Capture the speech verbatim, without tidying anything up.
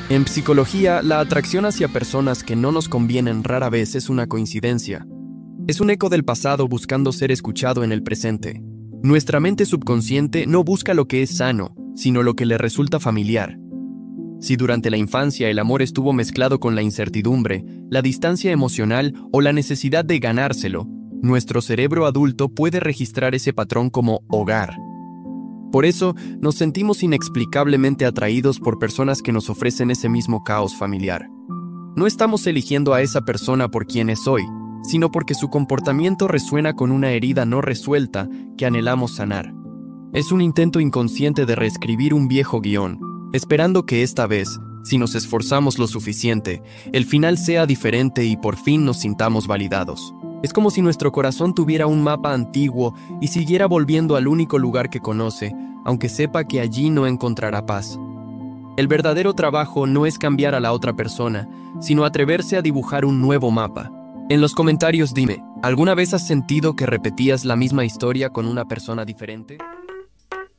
En psicología, la atracción hacia personas que no nos convienen rara vez es una coincidencia. Es un eco del pasado buscando ser escuchado en el presente. Nuestra mente subconsciente no busca lo que es sano, sino lo que le resulta familiar. Si durante la infancia el amor estuvo mezclado con la incertidumbre, la distancia emocional o la necesidad de ganárselo, nuestro cerebro adulto puede registrar ese patrón como hogar. Por eso, nos sentimos inexplicablemente atraídos por personas que nos ofrecen ese mismo caos familiar. No estamos eligiendo a esa persona por quien es hoy, sino porque su comportamiento resuena con una herida no resuelta que anhelamos sanar. Es un intento inconsciente de reescribir un viejo guión, esperando que esta vez, si nos esforzamos lo suficiente, el final sea diferente y por fin nos sintamos validados. Es como si nuestro corazón tuviera un mapa antiguo y siguiera volviendo al único lugar que conoce, aunque sepa que allí no encontrará paz. El verdadero trabajo no es cambiar a la otra persona, sino atreverse a dibujar un nuevo mapa. En los comentarios dime, ¿alguna vez has sentido que repetías la misma historia con una persona diferente?